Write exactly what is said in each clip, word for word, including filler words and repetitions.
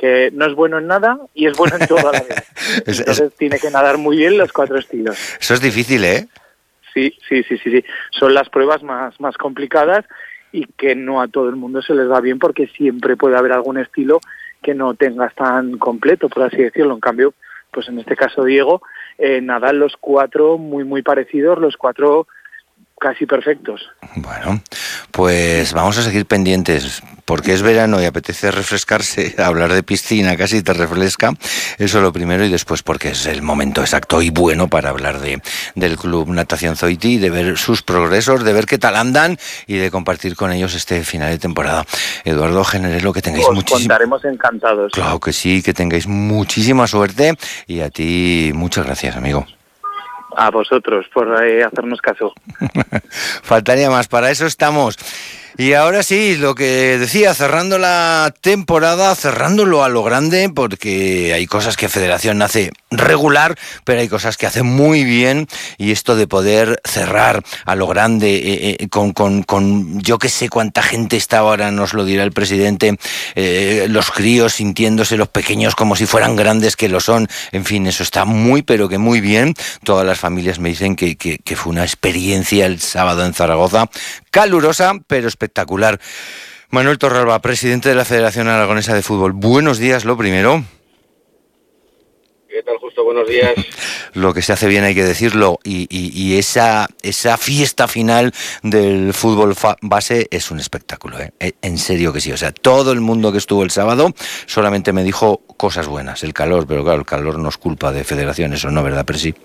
que no es bueno en nada y es bueno en todo a la vez. Entonces es, tiene que nadar muy bien los cuatro estilos. Eso es difícil, ¿eh? Sí, sí, sí, sí, sí. Son las pruebas más, más complicadas y que no a todo el mundo se les da bien porque siempre puede haber algún estilo que no tengas tan completo, por así decirlo. En cambio, pues en este caso Diego, eh, nadan los cuatro muy, muy parecidos, los cuatro casi perfectos. Bueno, pues vamos a seguir pendientes, porque es verano y apetece refrescarse, hablar de piscina casi te refresca, eso lo primero, y después porque es el momento exacto y bueno para hablar de del Club Natación Zoiti, de ver sus progresos, de ver qué tal andan y de compartir con ellos este final de temporada. Eduardo Generelo, que tengáis Os muchísima... contaremos encantados. Claro que sí, que tengáis muchísima suerte y a ti muchas gracias, amigo. A vosotros por eh, hacernos caso. Faltaría más, para eso estamos. Y ahora sí, lo que decía, cerrando la temporada, cerrándolo a lo grande, porque hay cosas que Federación hace regular, pero hay cosas que hace muy bien, y esto de poder cerrar a lo grande, eh, eh, con, con, con yo que sé cuánta gente está ahora, nos lo dirá el presidente, eh, los críos sintiéndose los pequeños como si fueran grandes, que lo son, en fin, eso está muy, pero que muy bien. Todas las familias me dicen que, que, que fue una experiencia el sábado en Zaragoza, calurosa, pero espectacular. Manuel Torralba, presidente de la Federación Aragonesa de Fútbol. Buenos días, lo primero. ¿Qué tal, Justo? Buenos días. Lo que se hace bien hay que decirlo, y, y, y esa esa fiesta final del fútbol fa- base es un espectáculo, ¿eh? En serio que sí. O sea, todo el mundo que estuvo el sábado solamente me dijo cosas buenas. El calor, pero claro, el calor no es culpa de Federación, eso no, ¿verdad, Presi?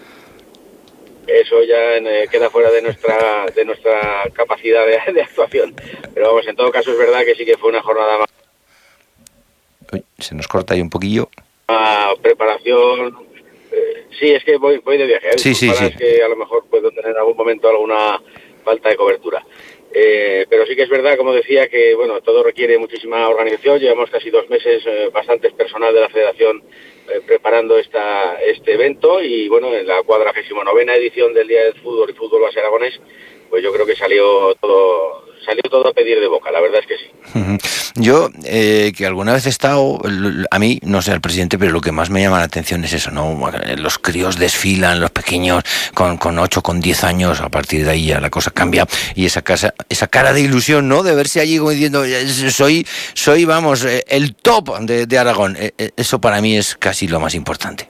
Eso ya eh, queda fuera de nuestra de nuestra capacidad de, de actuación. Pero vamos, en todo caso es verdad que sí que fue una jornada más. Uy, se nos corta ahí un poquillo. Uh, preparación. Eh, sí, es que voy, voy de viaje. ¿eh? Sí, sí, sí. Es que a lo mejor puedo tener en algún momento alguna falta de cobertura. Eh, pero sí que es verdad, como decía, que bueno, todo requiere muchísima organización. Llevamos casi dos meses, eh, bastantes personal de la Federación eh, preparando esta este evento, y bueno, en la cuadragésima novena edición del Día del Fútbol y Fútbol Base Aragonés, pues yo creo que salió todo salió todo a pedir de boca, la verdad es que sí. Yo, eh, que alguna vez he estado, a mí, no sé, al presidente, pero lo que más me llama la atención es eso, ¿no? Los críos desfilan, los pequeños con, con ocho, con diez años, a partir de ahí ya la cosa cambia, y esa casa, esa cara de ilusión, ¿no? De verse allí como diciendo, soy, soy, vamos, el top de, de Aragón. Eso para mí es casi lo más importante.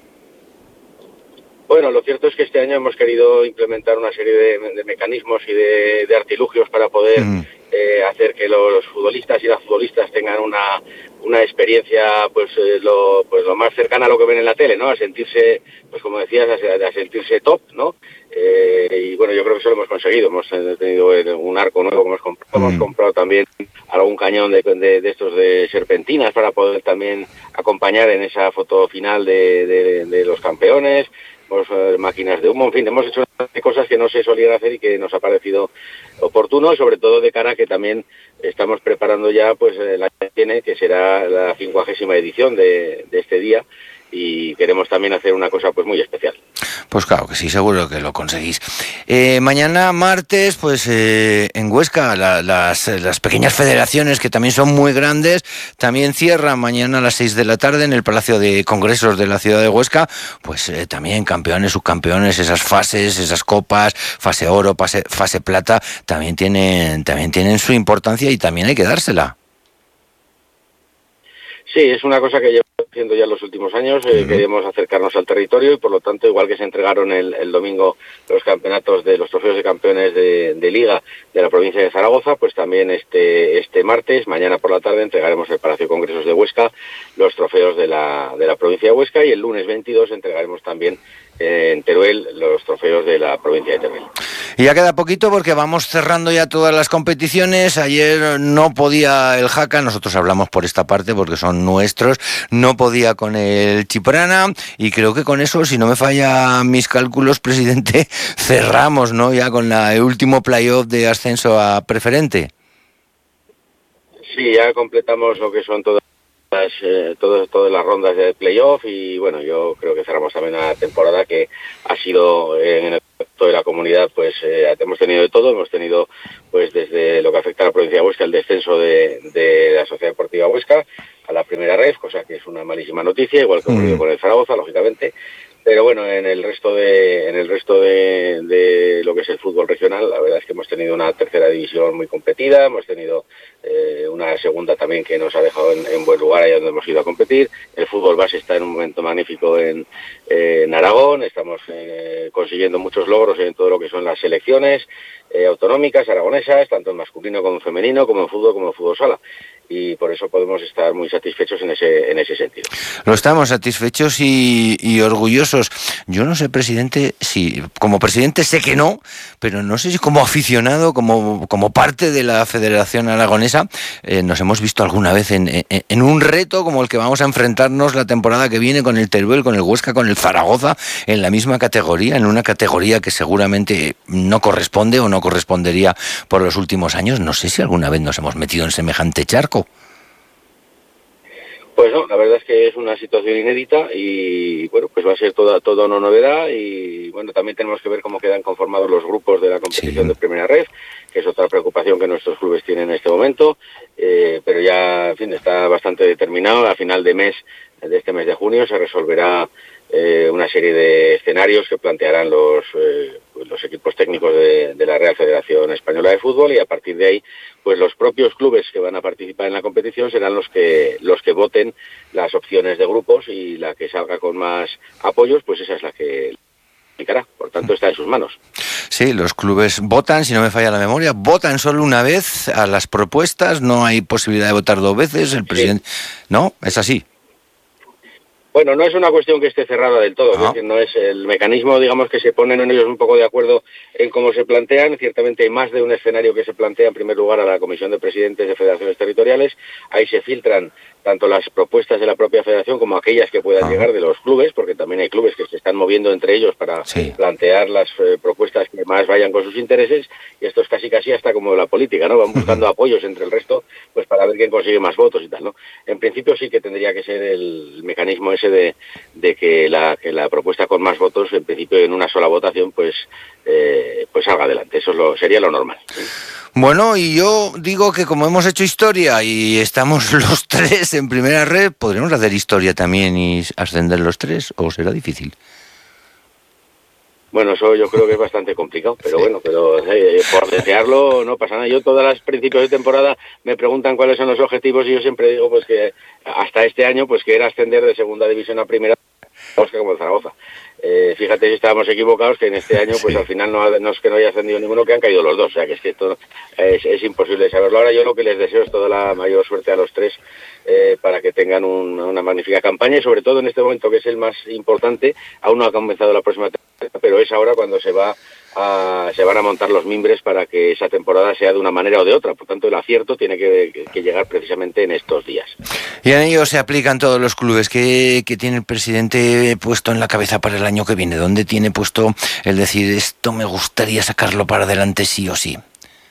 Bueno, lo cierto es que este año hemos querido implementar una serie de, de mecanismos y de, de artilugios para poder mm. eh, hacer que los futbolistas y las futbolistas tengan una, una experiencia pues, eh, lo, pues lo más cercana a lo que ven en la tele, ¿no? A sentirse, pues como decías, a, a sentirse top, ¿no? Eh, y bueno, yo creo que eso lo hemos conseguido. Hemos tenido un arco nuevo que hemos comprado, mm. hemos comprado también algún cañón de, de, de estos de serpentinas para poder también acompañar en esa foto final de, de, de los campeones. Hemos, eh, máquinas de humo, en fin, hemos hecho cosas que no se solían hacer y que nos ha parecido oportuno, y sobre todo de cara a que también estamos preparando ya pues el año que viene, que será la cincuagésima edición de, de este día, y queremos también hacer una cosa pues muy especial. Pues claro que sí, seguro que lo conseguís. Eh, mañana martes, pues eh, en Huesca, la, las, las pequeñas federaciones, que también son muy grandes, también cierran mañana a las seis de la tarde en el Palacio de Congresos de la ciudad de Huesca, pues eh, también campeones, subcampeones, esas fases, esas copas, fase oro, fase, fase plata, también tienen, también tienen su importancia y también hay que dársela. Sí, es una cosa que llevamos haciendo ya en los últimos años. Eh, uh-huh. Queremos acercarnos al territorio, y por lo tanto, igual que se entregaron el, el domingo los campeonatos de los trofeos de campeones de, de Liga de la provincia de Zaragoza, pues también este este martes, mañana por la tarde, entregaremos el Palacio de Congresos de Huesca los trofeos de la de la provincia de Huesca, y el lunes veintidós entregaremos también eh, en Teruel los trofeos de la provincia de Teruel. Y ya queda poquito porque vamos cerrando ya todas las competiciones. Ayer no podía el Jaca, nosotros hablamos por esta parte porque son nuestros, no podía con el Chiprana, y creo que con eso, si no me falla mis cálculos, presidente, cerramos, ¿no? Ya con la, el último playoff de ascenso a preferente. Sí, ya completamos lo que son todas las, eh, todo, todas las rondas de playoff, y bueno, yo creo que cerramos también una temporada que ha sido eh, en el de la comunidad, pues eh, hemos tenido de todo, hemos tenido pues desde lo que afecta a la provincia de Huesca el descenso de, de la Sociedad Deportiva Huesca a la primera red, cosa que es una malísima noticia, igual que ha ocurrido mm. con el Zaragoza, lógicamente. Pero bueno, en el resto de en el resto de, de lo que es el fútbol regional, la verdad es que hemos tenido una tercera división muy competida, hemos tenido eh, una segunda también que nos ha dejado en, en buen lugar allá donde hemos ido a competir. El fútbol base está en un momento magnífico en, eh, en Aragón, estamos eh, consiguiendo muchos logros en todo lo que son las selecciones eh, autonómicas, aragonesas, tanto en masculino como en femenino, como en fútbol como en fútbol sala. Y por eso podemos estar muy satisfechos en ese en ese sentido. Lo estamos satisfechos y, y orgullosos. Yo no sé, presidente, si como presidente sé que no, pero no sé si como aficionado, como, como parte de la Federación Aragonesa, eh, nos hemos visto alguna vez en, en, en un reto como el que vamos a enfrentarnos la temporada que viene con el Teruel, con el Huesca, con el Zaragoza, en la misma categoría, en una categoría que seguramente no corresponde o no correspondería por los últimos años. No sé si alguna vez nos hemos metido en semejante charco. Pues no, la verdad es que es una situación inédita y bueno, pues va a ser toda toda una novedad y bueno, también tenemos que ver cómo quedan conformados los grupos de la competición sí. de Primera Red, que es otra preocupación que nuestros clubes tienen en este momento, eh, pero ya, en fin, está bastante determinado. A final de mes, de este mes de junio, se resolverá eh, una serie de escenarios que plantearán los eh, los equipos técnicos de, de la Real Federación Española de Fútbol y a partir de ahí pues los propios clubes que van a participar en la competición serán los que los que voten las opciones de grupos y la que salga con más apoyos pues esa es la que aplicará, por tanto está en sus manos. Sí, los clubes votan, si no me falla la memoria, votan solo una vez a las propuestas, no hay posibilidad de votar dos veces, el presidente... Sí. ¿No? ¿Es así? Bueno, no es una cuestión que esté cerrada del todo, no. Es decir, no es el mecanismo, digamos, que se ponen en ellos un poco de acuerdo en cómo se plantean. Ciertamente hay más de un escenario que se plantea en primer lugar a la Comisión de Presidentes de Federaciones Territoriales. Ahí se filtran tanto las propuestas de la propia federación como aquellas que puedan ah. llegar de los clubes, porque también hay clubes que se están moviendo entre ellos para sí. plantear las eh, propuestas que más vayan con sus intereses, y esto es casi casi hasta como la política, ¿no? Van buscando uh-huh. apoyos entre el resto, pues para ver quién consigue más votos y tal, ¿no? En principio sí que tendría que ser el mecanismo ese de, de que, la, que la propuesta con más votos, en principio en una sola votación, pues, eh, pues salga adelante. Eso es lo, sería lo normal, ¿sí? Bueno, y yo digo que como hemos hecho historia y estamos los tres en Primera Red, ¿podremos hacer historia también y ascender los tres o será difícil? Bueno, eso yo creo que es bastante complicado, pero sí. bueno, pero eh, por desearlo no pasa nada. Yo todas las principios de temporada me preguntan cuáles son los objetivos y yo siempre digo pues que hasta este año pues que era ascender de segunda división a primera, como el Zaragoza. Eh, fíjate si estábamos equivocados que en este año pues sí. al final no, no es que no haya ascendido ninguno, que han caído los dos, o sea que es que esto es, es imposible saberlo. Ahora yo lo que les deseo es toda la mayor suerte a los tres eh, para que tengan un, una magnífica campaña y sobre todo en este momento que es el más importante. Aún no ha comenzado la próxima temporada, pero es ahora cuando se va a, se van a montar los mimbres para que esa temporada sea de una manera o de otra. Por tanto, el acierto tiene que, que, que llegar precisamente en estos días. Y en ello se aplican todos los clubes. ¿Qué, qué tiene el presidente puesto en la cabeza para el año que viene? ¿Dónde tiene puesto el decir esto me gustaría sacarlo para adelante sí o sí?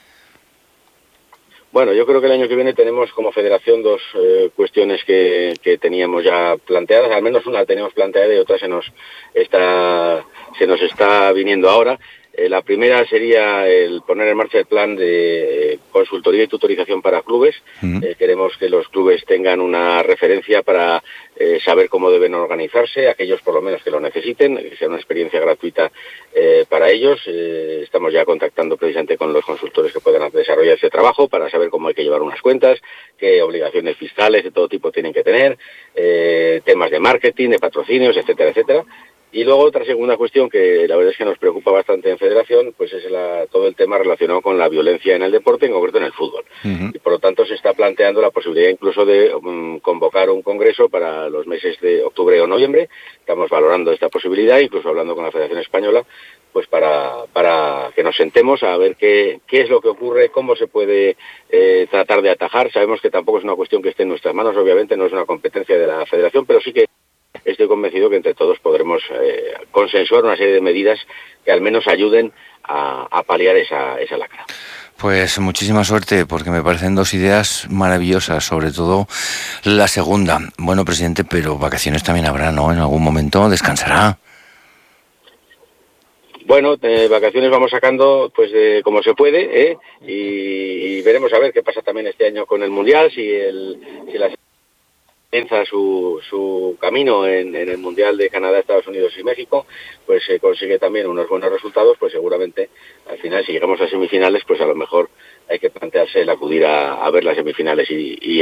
Bueno, yo creo que el año que viene tenemos como federación dos eh, cuestiones que, que teníamos ya planteadas, al menos una la tenemos planteada y otra se nos está, se nos está viniendo ahora. Eh, la primera sería el poner en marcha el plan de eh, consultoría y tutorización para clubes. Uh-huh. Eh, queremos que los clubes tengan una referencia para eh, saber cómo deben organizarse, aquellos por lo menos que lo necesiten, que sea una experiencia gratuita eh, para ellos. Eh, estamos ya contactando precisamente con los consultores que puedan desarrollar ese trabajo para saber cómo hay que llevar unas cuentas, qué obligaciones fiscales de todo tipo tienen que tener, eh, temas de marketing, de patrocinios, etcétera, etcétera. Y luego otra segunda cuestión que la verdad es que nos preocupa bastante en Federación, pues es la, todo el tema relacionado con la violencia en el deporte, en concreto en el fútbol. Uh-huh. Y por lo tanto se está planteando la posibilidad incluso de um, convocar un congreso para los meses de octubre o noviembre. Estamos valorando esta posibilidad, incluso hablando con la Federación Española, pues para, para que nos sentemos a ver qué, qué es lo que ocurre, cómo se puede eh, tratar de atajar. Sabemos que tampoco es una cuestión que esté en nuestras manos, obviamente no es una competencia de la Federación, pero sí que estoy convencido que entre todos podremos eh, consensuar una serie de medidas que al menos ayuden a, a paliar esa, esa lacra. Pues muchísima suerte, porque me parecen dos ideas maravillosas, sobre todo la segunda. Bueno, presidente, pero vacaciones también habrá, ¿no? En algún momento descansará. bueno, de vacaciones vamos sacando pues de como se puede, ¿eh? y, y veremos a ver qué pasa también este año con el Mundial, si el si la comienza su, su camino en, en el Mundial de Canadá, Estados Unidos y México, pues se eh, consigue también unos buenos resultados, pues seguramente al final si llegamos a semifinales, pues a lo mejor hay que plantearse el acudir a, a ver las semifinales y, y